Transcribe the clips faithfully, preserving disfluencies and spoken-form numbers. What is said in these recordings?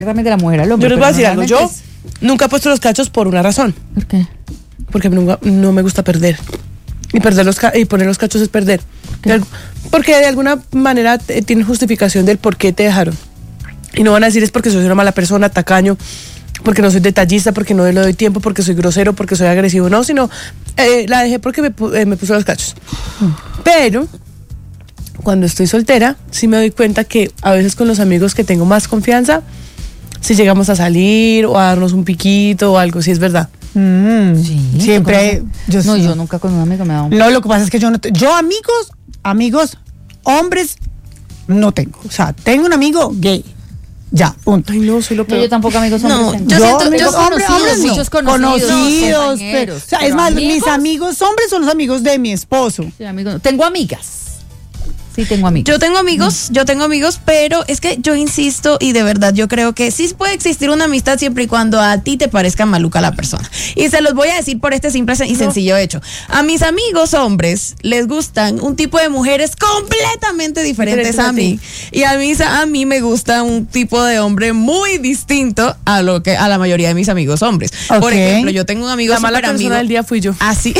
Realmente la mujer al hombre. Yo les voy a decir algo. Yo es... nunca he puesto los cachos por una razón. ¿Por qué? Porque nunca, no me gusta perder. Y perder los y poner los cachos es perder. ¿Qué? Porque de alguna manera t- tienen justificación del por qué te dejaron. Y no van a decir es porque soy una mala persona, tacaño, porque no soy detallista, porque no le doy tiempo, porque soy grosero, porque soy agresivo. No, sino eh, la dejé porque me, pu- eh, me puso los cachos. Pero cuando estoy soltera, sí me doy cuenta que a veces con los amigos que tengo más confianza, si llegamos a salir o a darnos un piquito o algo, sí es verdad. Mm, Sí, siempre. Yo Yo, no, yo nunca con un amigo me he dado un... No, lo que pasa es que yo no. te- Yo, amigos, amigos, hombres, no tengo. O sea, tengo un amigo gay. Ya, punto. Ay, no, soy lo No, peor. yo tampoco amigos hombres. No, tengo. yo siento- amigos yo- hombres, conocidos, hombres no. muchos conocidos, Conocidos, compañeros, pero- o sea, pero es más, mis amigos, amigos hombres son los amigos de mi esposo. sí, amigos no. Tengo amigas. Sí, tengo amigos. Yo tengo amigos, yo tengo amigos, pero es que yo insisto y de verdad yo creo que sí puede existir una amistad siempre y cuando a ti te parezca maluca la persona. Y se los voy a decir por este simple y sencillo hecho. A mis amigos hombres les gustan un tipo de mujeres completamente diferentes Diferentes a a mí. Y a mí, a mí me gusta un tipo de hombre muy distinto a lo que a la mayoría de mis amigos hombres. Por Ok. ejemplo, yo tengo un amigo La mala súper amigo. persona del día fui yo. Así.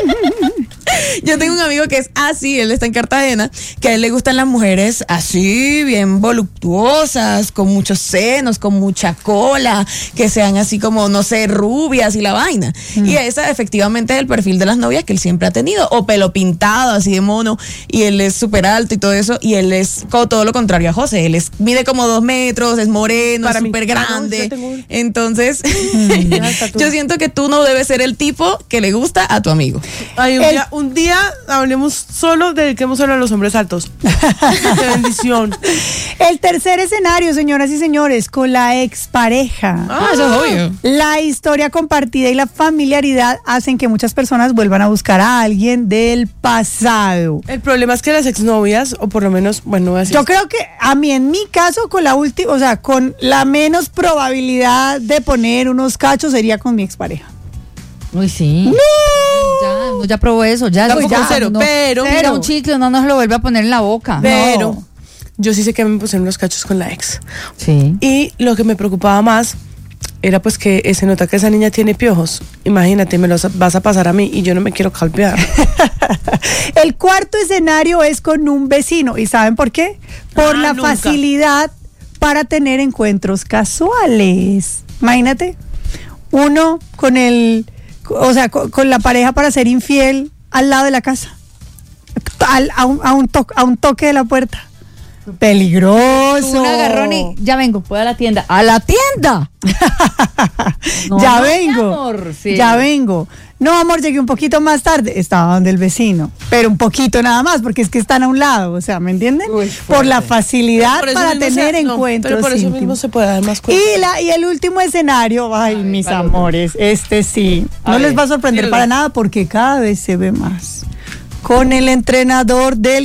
Yo tengo un amigo que es así, él está en Cartagena, que a él le gustan las mujeres así, bien voluptuosas, con muchos senos, con mucha cola, que sean así como, no sé, rubias y la vaina. Mm. Y esa efectivamente es el perfil de las novias que él siempre ha tenido, o pelo pintado, así de mono, y él es súper alto y todo eso, y él es como todo lo contrario a José, él es, mide como dos metros, es moreno, Para es mí. súper Ah, no, grande. yo tengo uno. Entonces, Ya está tú. yo siento que tú no debes ser el tipo que le gusta a tu amigo. Ay, un, El- día, un día hablemos solo, dediquemos solo a los hombres altos. Qué bendición. El tercer escenario, señoras y señores, con la expareja. Ah, eso es obvio. La historia compartida y la familiaridad hacen que muchas personas vuelvan a buscar a alguien del pasado. El problema es que las exnovias, o por lo menos, bueno, no voy a decir. Yo creo que a mí, en mi caso, con la última, o sea, con la menos probabilidad de poner unos cachos sería con mi expareja. Uy, sí. ¡No! Ya, uno ya probó eso, ya. Tampoco ya, cero, no, pero- Mira, Cero. un chicle, uno no se lo vuelve a poner en la boca. Pero No. yo sí sé que me pusieron los cachos con la ex. Sí. Y lo que me preocupaba más era pues que eh, se nota que esa niña tiene piojos. Imagínate, me los vas a pasar a mí y yo no me quiero calpear. El cuarto escenario es con un vecino. ¿Y saben por qué? Por Ah, la nunca. facilidad para tener encuentros casuales. Imagínate, uno con el, o sea, con, con la pareja para ser infiel al lado de la casa, al- a, un, a, un to- a un toque de la puerta. Peligroso. Un agarrón y ya vengo, voy a la tienda. ¡A la tienda! No, ya no, mi vengo. amor, sí. Ya vengo. No, amor, llegué un poquito más tarde. Estaba donde el vecino. Pero un poquito nada más, porque es que están a un lado. O sea, ¿me entienden? Uy, por la fuerte. facilidad Por eso para mismo tener se- no, encuentros pero por eso mismo íntimos. se puede dar más cuenta. Y, la, y el último escenario, ay, Ay, mis para amores, este sí. A No ver, les va a sorprender tíralo. para nada porque cada vez se ve más. Con el entrenador del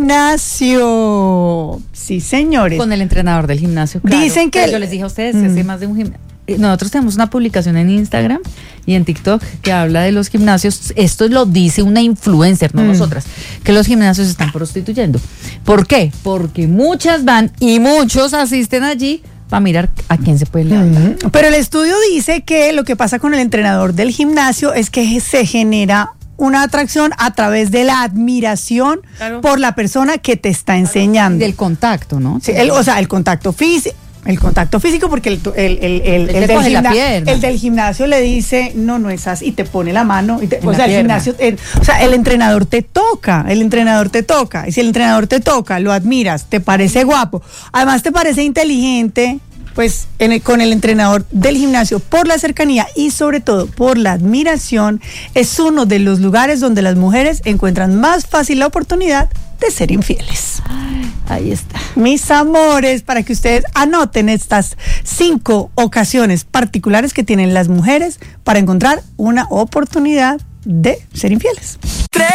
gimnasio. Sí, señores. Con el entrenador del gimnasio. Claro. Dicen que Pero el- yo les dije a ustedes, Mm. hace más de un gimnasio. Nosotros tenemos una publicación en Instagram y en TikTok que habla de los gimnasios. Esto lo dice una influencer, no Mm. nosotras, que los gimnasios se están prostituyendo. ¿Por qué? Porque muchas van y muchos asisten allí para mirar a quién se puede levantar. Ujú. Pero el estudio dice que lo que pasa con el entrenador del gimnasio es que se genera una atracción a través de la admiración Claro. por la persona que te está enseñando. Del contacto, ¿no? Sí, el- o sea, el contacto físico. El contacto físico, porque el, el, el, el, Él el te del coge la gimna- pierna. el del gimnasio le dice, no, no es así, y te pone la mano. Y te- En o la sea, el pierna. gimnasio, el- o sea, el entrenador te toca, el entrenador te toca. Y si el entrenador te toca, lo admiras, te parece guapo, además te parece inteligente, pues en el- con el entrenador del gimnasio, por la cercanía y sobre todo por la admiración, es uno de los lugares donde las mujeres encuentran más fácil la oportunidad de ser infieles. Ahí está. Mis amores, para que ustedes anoten estas cinco ocasiones particulares que tienen las mujeres para encontrar una oportunidad de ser infieles.